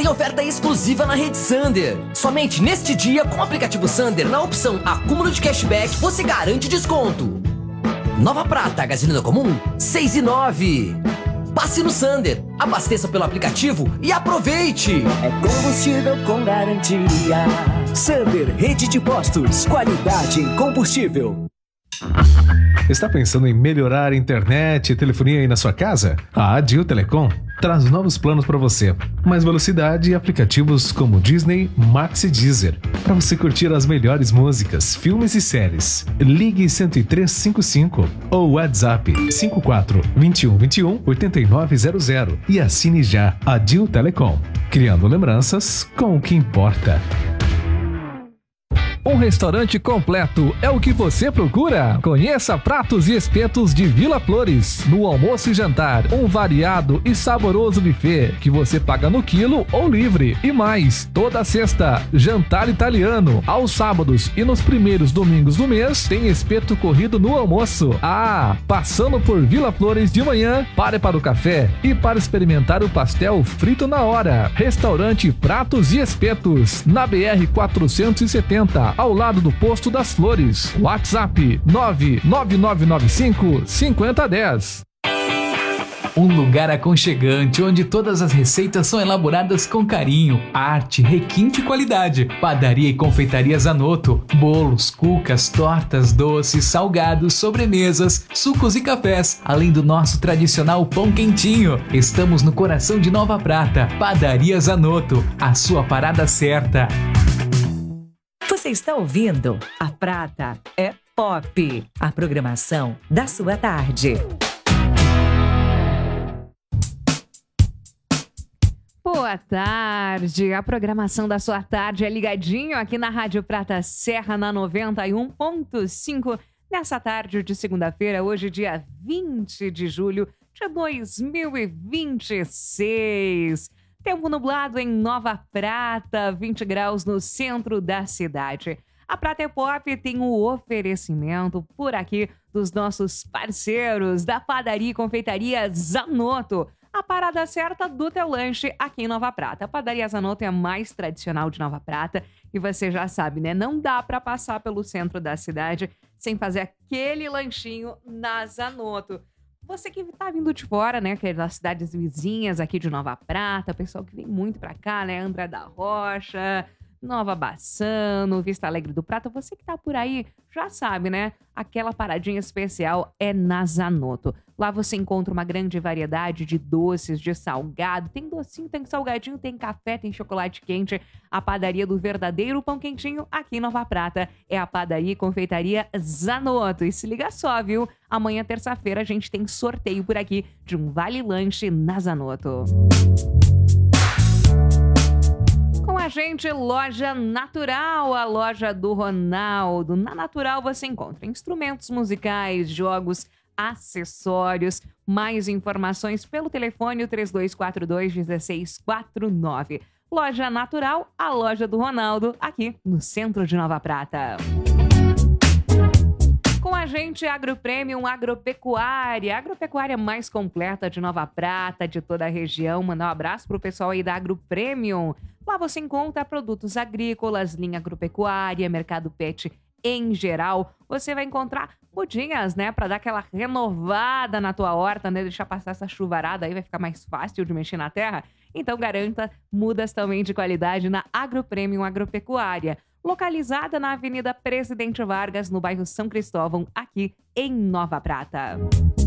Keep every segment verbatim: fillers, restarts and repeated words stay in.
tem oferta exclusiva na rede Sander. Somente neste dia, com o aplicativo Sander, na opção acúmulo de cashback, você garante desconto. Nova Prata, gasolina comum, seis e nove. Passe no Sander, abasteça pelo aplicativo e aproveite! É combustível com garantia. Sander, rede de postos, qualidade em combustível. Está pensando em melhorar a internet e telefonia aí na sua casa? A Adil Telecom traz novos planos para você. Mais velocidade e aplicativos como Disney, Max e Deezer, para você curtir as melhores músicas, filmes e séries. Ligue um três cinco cinco ou WhatsApp cinco quatro dois um dois um oito nove zero zero e assine já Adil Telecom, criando lembranças com o que importa. Um restaurante completo é o que você procura? Conheça Pratos e Espetos de Vila Flores. No almoço e jantar, um variado e saboroso buffet que você paga no quilo ou livre. E mais, toda sexta, jantar italiano. Aos sábados e nos primeiros domingos do mês, tem espeto corrido no almoço. Ah, passando por Vila Flores de manhã, pare para o café e para experimentar o pastel frito na hora. Restaurante Pratos e Espetos, na B R quatrocentos e setenta. Ao lado do Posto das Flores. WhatsApp nove nove nove nove cinco cinco zero um zero. Um lugar aconchegante onde todas as receitas são elaboradas com carinho, arte, requinte e qualidade. Padaria e Confeitaria Zanotto. Bolos, cucas, tortas, doces, salgados, sobremesas, sucos e cafés. Além do nosso tradicional pão quentinho. Estamos no coração de Nova Prata. Padaria Zanotto. A sua parada certa. Você está ouvindo A Prata é Pop, a programação da sua tarde. Boa tarde, a programação da sua tarde é ligadinho aqui na Rádio Prata Serra, na noventa e um ponto cinco, nessa tarde de segunda-feira, hoje dia vinte de julho de dois mil e vinte e seis. Tempo nublado em Nova Prata, vinte graus no centro da cidade. A Prata é Pop tem o oferecimento por aqui dos nossos parceiros da Padaria e Confeitaria Zanotto. A parada certa do teu lanche aqui em Nova Prata. A Padaria Zanotto é a mais tradicional de Nova Prata e você já sabe, né? Não dá para passar pelo centro da cidade sem fazer aquele lanchinho na Zanotto. Você que tá vindo de fora, né, que é das cidades vizinhas aqui de Nova Prata, pessoal que vem muito pra cá, né, André da Rocha, Nova Bassano, Vista Alegre do Prata, você que tá por aí já sabe, né, aquela paradinha especial é na Zanotto. Lá você encontra uma grande variedade de doces, de salgado, tem docinho, tem salgadinho, tem café, tem chocolate quente. A padaria do verdadeiro pão quentinho aqui em Nova Prata é a Padaria e Confeitaria Zanotto. E se liga só, viu? Amanhã, terça-feira, a gente tem sorteio por aqui de um Vale Lanche na Zanotto. Com a gente, Loja Natural, a loja do Ronaldo. Na Natural você encontra instrumentos musicais, jogos, acessórios. Mais informações pelo telefone três dois quatro dois um seis quatro nove. Loja Natural, a loja do Ronaldo, aqui no centro de Nova Prata. Com a gente, Agro Premium Agropecuária, a agropecuária mais completa de Nova Prata, de toda a região. Mandar um abraço pro pessoal aí da Agro Premium. Lá você encontra produtos agrícolas, linha agropecuária, mercado pet em geral. Você vai encontrar mudinhas, né, para dar aquela renovada na tua horta, né, deixar passar essa chuvarada aí, vai ficar mais fácil de mexer na terra. Então garanta mudas também de qualidade na Agro Premium Agropecuária, localizada na Avenida Presidente Vargas, no bairro São Cristóvão, aqui em Nova Prata.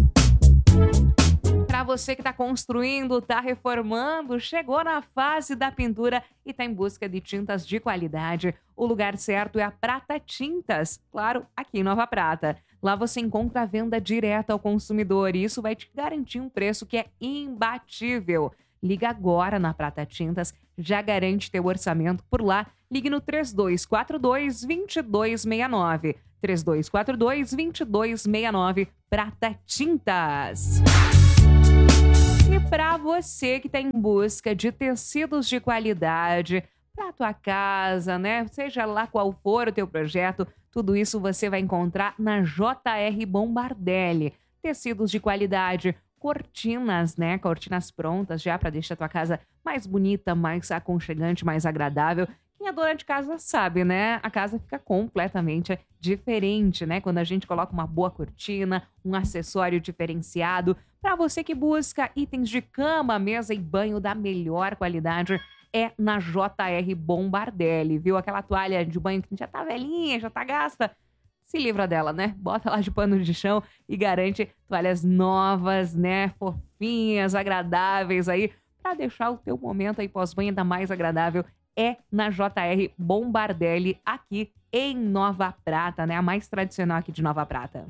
Para você que está construindo, está reformando, chegou na fase da pintura e está em busca de tintas de qualidade, o lugar certo é a Prata Tintas, claro, aqui em Nova Prata. Lá você encontra a venda direta ao consumidor e isso vai te garantir um preço que é imbatível. Liga agora na Prata Tintas, já garante teu orçamento por lá. Ligue no três dois quatro dois, dois dois seis nove. três dois quatro dois, dois dois seis nove. Prata Tintas. E para você que está em busca de tecidos de qualidade para tua casa, né? Seja lá qual for o teu projeto, tudo isso você vai encontrar na J R Bombardelli. Tecidos de qualidade, cortinas, né? Cortinas prontas já para deixar a tua casa mais bonita, mais aconchegante, mais agradável. Quem é dona de casa sabe, né? A casa fica completamente diferente, né? Quando a gente coloca uma boa cortina, um acessório diferenciado. Para você que busca itens de cama, mesa e banho da melhor qualidade, é na J R Bombardelli, viu? Aquela toalha de banho que já tá velhinha, já tá gasta. Se livra dela, né? Bota lá de pano de chão e garante toalhas novas, né? Fofinhas, agradáveis aí, para deixar o teu momento aí pós-banho ainda mais agradável. É na J R Bombardelli, aqui em Nova Prata, né? A mais tradicional aqui de Nova Prata.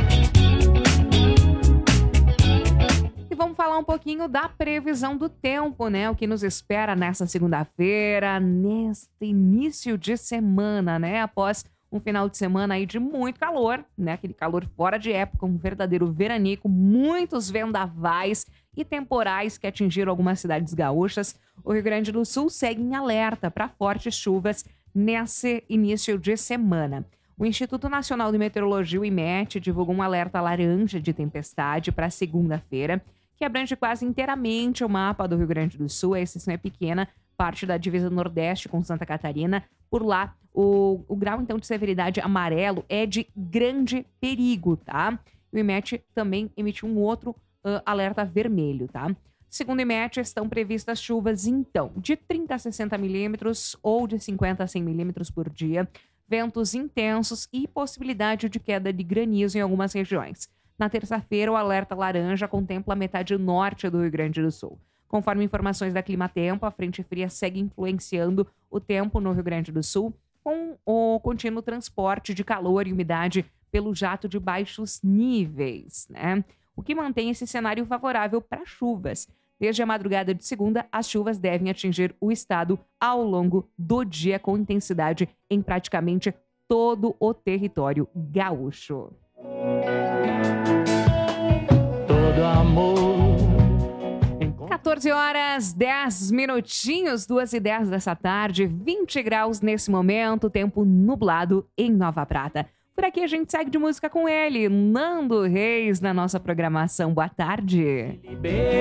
E vamos falar um pouquinho da previsão do tempo, né? O que nos espera nessa segunda-feira, neste início de semana, né? Após um final de semana aí de muito calor, né? Aquele calor fora de época, um verdadeiro veranico, muitos vendavais e temporais que atingiram algumas cidades gaúchas. O Rio Grande do Sul segue em alerta para fortes chuvas nesse início de semana. O Instituto Nacional de Meteorologia, o IMET, divulgou um alerta laranja de tempestade para segunda-feira, que abrange quase inteiramente o mapa do Rio Grande do Sul. A exceção é pequena, parte da divisa nordeste com Santa Catarina. Por lá, o, o grau, então, de severidade amarelo é de grande perigo, tá? O IMET também emitiu um outro uh, alerta vermelho, tá? Segundo o IMET, estão previstas chuvas, então, de trinta a sessenta milímetros ou de cinquenta a cem milímetros por dia, ventos intensos e possibilidade de queda de granizo em algumas regiões. Na terça-feira, o alerta laranja contempla a metade norte do Rio Grande do Sul. Conforme informações da Climatempo, a frente fria segue influenciando o tempo no Rio Grande do Sul, com o contínuo transporte de calor e umidade pelo jato de baixos níveis, né? O que mantém esse cenário favorável para chuvas. Desde a madrugada de segunda, as chuvas devem atingir o estado ao longo do dia, com intensidade em praticamente todo o território gaúcho. Todo amor. quatorze horas, dez minutinhos, duas e dez dessa tarde, vinte graus nesse momento, tempo nublado em Nova Prata. Por aqui a gente segue de música com ele, Nando Reis, na nossa programação. Boa tarde.